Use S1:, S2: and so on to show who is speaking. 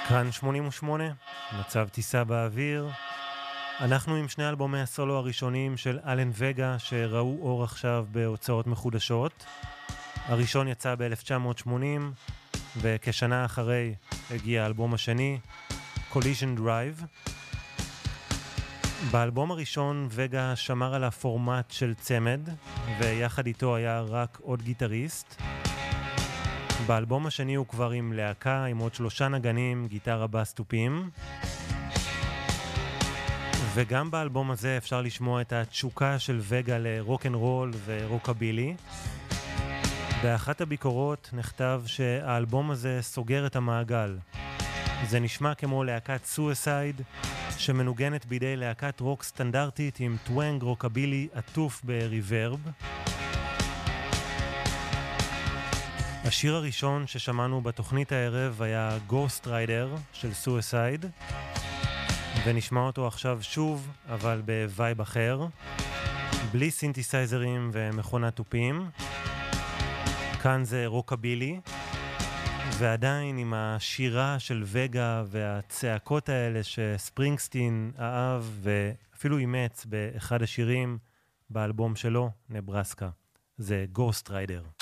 S1: כאן 88, מצב טיסה באוויר. אנחנו עם שני אלבומי הסולו הראשונים של אלן וגה שראו אור עכשיו בהוצאות מחודשות. הראשון יצא ב-1980 וכשנה אחרי הגיע האלבום השני, Collision Drive. באלבום הראשון וגה שמר על הפורמט של צמד ויחד איתו היה רק עוד גיטריסט. באלבום השני הוא כבר עם להקה, עם עוד 3 נגנים, גיטרה, בס, תופים. וגם באלבום הזה אפשר לשמוע את התשוקה של וגה לרוק אנד רול ורוקבילי. באחת הביקורות נכתב שהאלבום הזה סוגר את המעגל. זה נשמע כמו להקת סואסייד שמנוגנת בידי להקת רוק סטנדרטית עם טוונג רוקבילי עטוף בריברב. השיר הראשון ששמענו בתוכנית הערב היה Ghost Rider של סואסייד, ונשמע אותו עכשיו שוב, אבל בווייב אחר, בלי סינתסייזרים ומכונת תופים. כאן זה רוקבילי, ועדיין עם השירה של וגה והצעקות האלה שספרינגסטין אהב ואפילו אימץ באחד השירים באלבום שלו, נברסקה. זה Ghost Rider.